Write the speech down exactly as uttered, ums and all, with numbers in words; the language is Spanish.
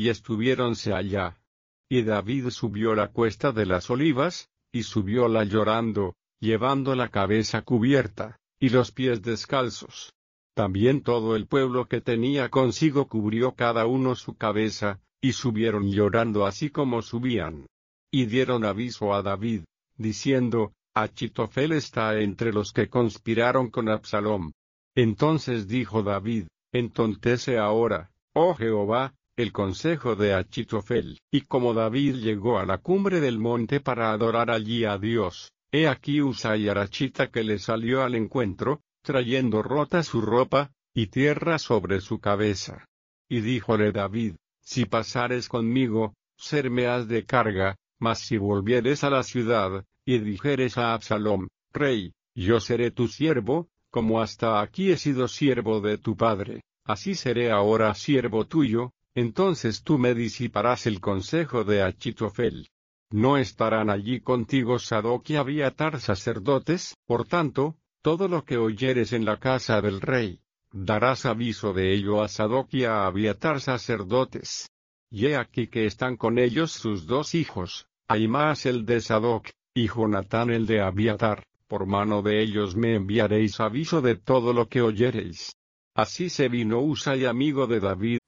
y estuviéronse allá. Y David subió la cuesta de las Olivas, y subióla llorando, llevando la cabeza cubierta, y los pies descalzos. También todo el pueblo que tenía consigo cubrió cada uno su cabeza, y subieron llorando así como subían. Y dieron aviso a David, diciendo, Achitofel está entre los que conspiraron con Absalom. Entonces dijo David, entontece ahora, oh Jehová, el consejo de Achitofel. Y como David llegó a la cumbre del monte para adorar allí a Dios, he aquí Husai arachita que le salió al encuentro, trayendo rota su ropa, y tierra sobre su cabeza. Y díjole David, si pasares conmigo, serme has de carga, mas si volvieres a la ciudad, y dijeres a Absalom, rey, yo seré tu siervo, como hasta aquí he sido siervo de tu padre, así seré ahora siervo tuyo, entonces tú me disiparás el consejo de Achitofel. ¿No estarán allí contigo Sadoc y Abiatar sacerdotes? Por tanto, todo lo que oyeres en la casa del rey, darás aviso de ello a Sadoc y a Abiatar sacerdotes. Y he aquí que están con ellos sus dos hijos, Ahimaas el de Sadoc, y Jonatán el de Abiatar, por mano de ellos me enviaréis aviso de todo lo que oyereis. Así se vino Husai amigo de David